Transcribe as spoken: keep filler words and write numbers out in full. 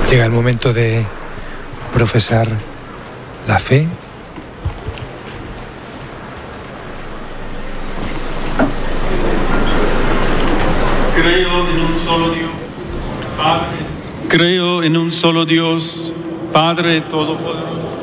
Llega el momento de profesar la fe. Creo en un solo Dios, Padre. Creo en un solo Dios, Padre Todopoderoso,